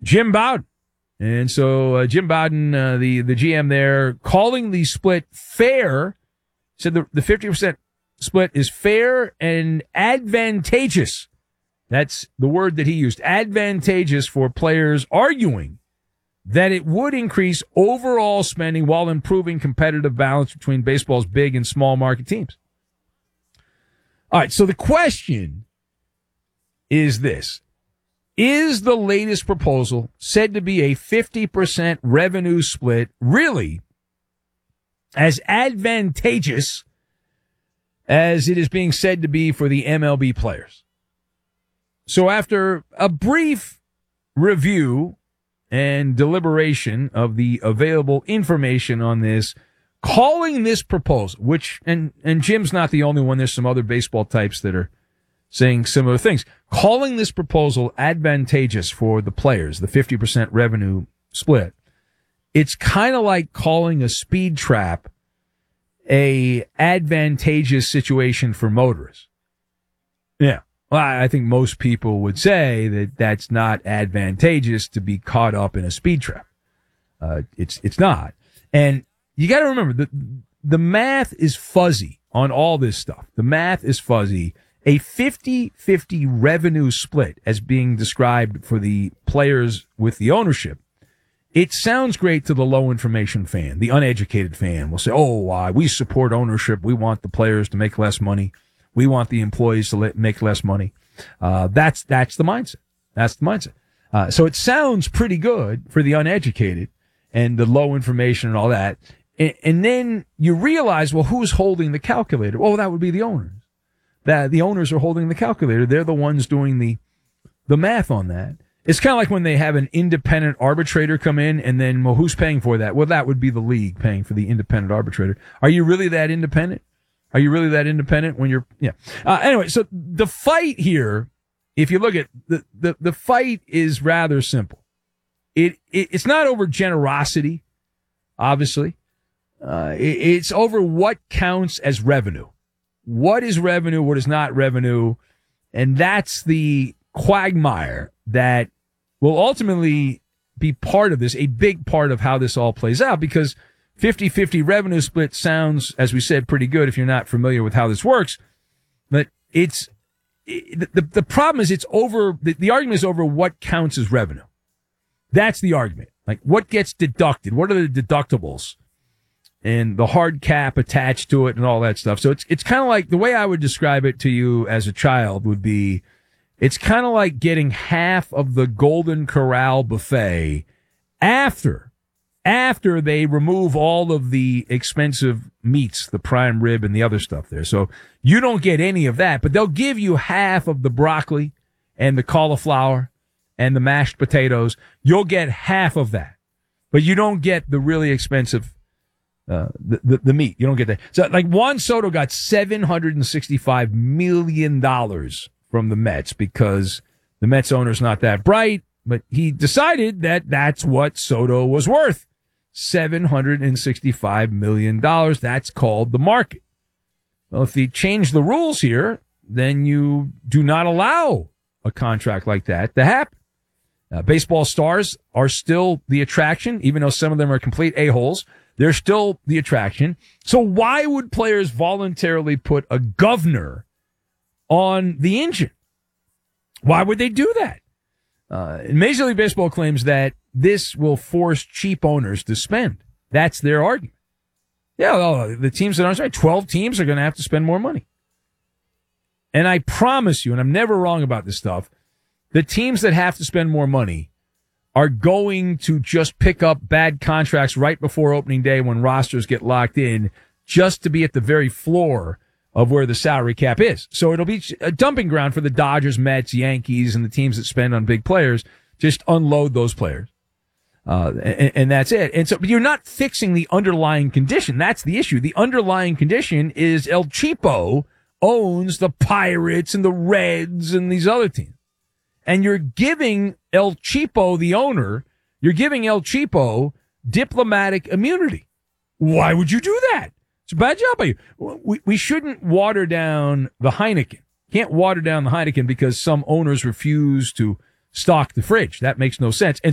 Jim Bowden. And so Jim Bowden, the GM there, calling the split fair, said the 50% split is fair and advantageous. That's the word that he used, advantageous for players, arguing that it would increase overall spending while improving competitive balance between baseball's big and small market teams. All right, so the question is this. Is the latest proposal, said to be a 50% revenue split, really as advantageous as it is being said to be for the MLB players? So after a brief review and deliberation of the available information on this, calling this proposal, which, and Jim's not the only one, there's some other baseball types that are saying similar things, calling this proposal advantageous for the players, the 50% revenue split. It's kind of like calling a speed trap a advantageous situation for motorists. Yeah. Well, I think most people would say that that's not advantageous to be caught up in a speed trap. It's not. And you got to remember, the math is fuzzy on all this stuff. The math is fuzzy. A 50-50 revenue split as being described for the players with the ownership, it sounds great to the low information fan. The uneducated fan will say, we support ownership. We want the players to make less money. We want the employees to make less money. That's the mindset. That's the mindset. So it sounds pretty good for the uneducated and the low information and all that. And then you realize, well, who's holding the calculator? Well, that would be the owners. That the owners are holding the calculator. They're the ones doing the math on that. It's kind of like when they have an independent arbitrator come in and then, well, who's paying for that? Well, that would be the league paying for the independent arbitrator. Are you really that independent? Are you really that independent when you're, yeah. Anyway, so the fight here, if you look at the fight is rather simple. It's not over generosity, obviously. It's over what counts as revenue. What is revenue? What is not revenue? And that's the quagmire that will ultimately be part of this, a big part of how this all plays out, because 50-50 revenue split sounds, as we said, pretty good if you're not familiar with how this works. But the problem is it's over, the argument is over what counts as revenue. That's the argument. Like what gets deducted? What are the deductibles? And the hard cap attached to it and all that stuff. So it's kind of like, the way I would describe it to you as a child would be, it's kind of like getting half of the Golden Corral buffet after they remove all of the expensive meats, the prime rib and the other stuff there. So you don't get any of that, but they'll give you half of the broccoli and the cauliflower and the mashed potatoes. You'll get half of that, but you don't get the really expensive the meat. You don't get that. So like Juan Soto got $765 million from the Mets because the Mets owner's not that bright, but he decided that that's what Soto was worth. $765 million. That's called the market. Well, if they change the rules here, then you do not allow a contract like that to happen. Baseball stars are still the attraction, even though some of them are complete a-holes. They're still the attraction. So why would players voluntarily put a governor on the engine? Why would they do that? Major League Baseball claims that this will force cheap owners to spend. That's their argument. Yeah, well, the teams that aren't right, 12 teams are going to have to spend more money. And I promise you, and I'm never wrong about this stuff, the teams that have to spend more money are going to just pick up bad contracts right before opening day when rosters get locked in just to be at the very floor of where the salary cap is. So it'll be a dumping ground for the Dodgers, Mets, Yankees, and the teams that spend on big players. Just unload those players. And that's it. And so, but you're not fixing the underlying condition. That's the issue. The underlying condition is El Cheapo owns the Pirates and the Reds and these other teams. And you're giving El Cheapo, the owner, you're giving El Cheapo diplomatic immunity. Why would you do that? It's a bad job by you. We shouldn't water down the Heineken. Can't water down the Heineken because some owners refuse to stock the fridge. That makes no sense. And